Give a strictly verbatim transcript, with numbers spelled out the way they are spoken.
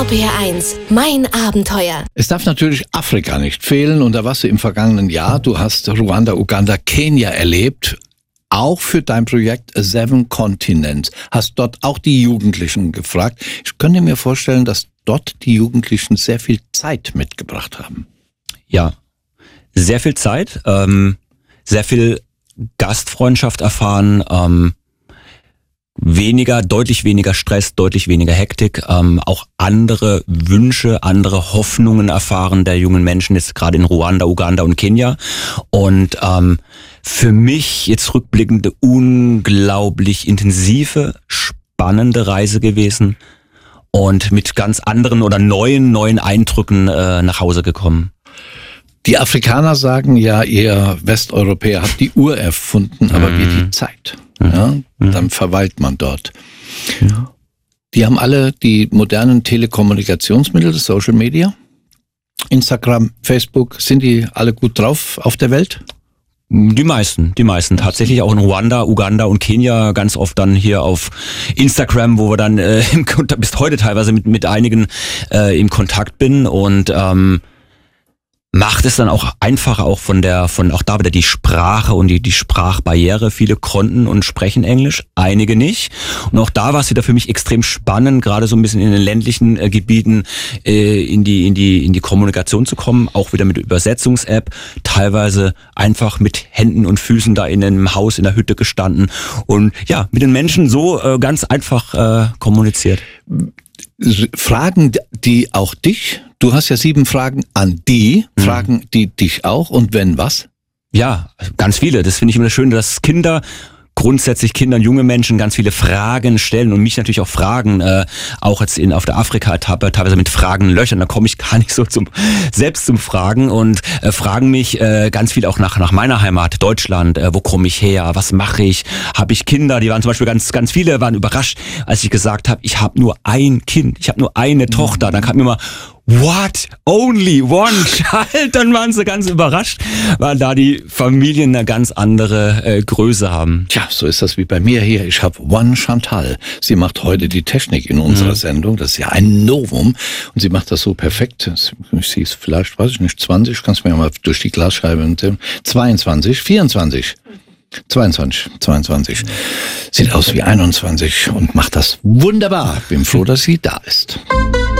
R B R eins, mein Abenteuer. Es darf natürlich Afrika nicht fehlen und da warst du im vergangenen Jahr. Du hast Ruanda, Uganda, Kenia erlebt. Auch für dein Projekt Seven Continents. Hast dort auch die Jugendlichen gefragt. Ich könnte mir vorstellen, dass dort die Jugendlichen sehr viel Zeit mitgebracht haben. Ja, sehr viel Zeit, ähm, sehr viel Gastfreundschaft erfahren, ähm, weniger, deutlich weniger Stress, deutlich weniger Hektik, ähm, auch andere Wünsche, andere Hoffnungen erfahren der jungen Menschen, jetzt gerade in Ruanda, Uganda und Kenia. Und ähm, für mich jetzt rückblickende, unglaublich intensive, spannende Reise gewesen und mit ganz anderen oder neuen, neuen Eindrücken äh, nach Hause gekommen. Die Afrikaner sagen ja, ihr Westeuropäer habt die Uhr erfunden, aber Mhm. wir die Zeit. Ja, dann verweilt man dort. Ja. Die haben alle die modernen Telekommunikationsmittel, Social Media, Instagram, Facebook. Sind die alle gut drauf auf der Welt? Die meisten, die meisten. Tatsächlich auch in Ruanda, Uganda und Kenia ganz oft dann hier auf Instagram, wo wir dann äh, im Kontakt, bis heute teilweise mit mit einigen äh, im Kontakt bin und ähm, macht es dann auch einfacher, auch von der, von auch da wieder die Sprache und die, die Sprachbarriere. Viele konnten und sprechen Englisch, einige nicht. Und auch da war es wieder für mich extrem spannend, gerade so ein bisschen in den ländlichen äh, Gebieten äh, in die, in die, in die Kommunikation zu kommen. Auch wieder mit Übersetzungs-App. Teilweise einfach mit Händen und Füßen da in einem Haus, in der Hütte gestanden und ja, mit den Menschen so äh, ganz einfach äh, kommuniziert. Fragen die auch dich? Du hast ja sieben Fragen an die. Fragen die dich auch? Und wenn was? Ja, ganz viele. Das finde ich immer schön, dass Kinder, grundsätzlich Kinder und junge Menschen ganz viele Fragen stellen und mich natürlich auch fragen, äh, auch jetzt in auf der Afrika-Etappe, teilweise mit Fragen löchern, da komme ich gar nicht so zum selbst zum Fragen und äh, fragen mich äh, ganz viel auch nach nach meiner Heimat, Deutschland, äh, wo komme ich her, was mache ich, habe ich Kinder, die waren zum Beispiel ganz ganz viele, waren überrascht, als ich gesagt habe, ich habe nur ein Kind, ich habe nur eine Tochter, dann kam mir immer What? Only one child? Dann waren sie ganz überrascht, weil da die Familien eine ganz andere äh, Größe haben. Tja, so ist das wie bei mir hier. Ich habe One Chantal. Sie macht heute die Technik in unserer mhm. Sendung. Das ist ja ein Novum. Und sie macht das so perfekt. Sie ist vielleicht, weiß ich nicht, zwanzig. Kannst du mir mal durch die Glasscheibe und zweiundzwanzig, vierundzwanzig. zweiundzwanzig, zweiundzwanzig. Sieht aus wie einundzwanzig und macht das wunderbar. Bin froh, dass sie da ist.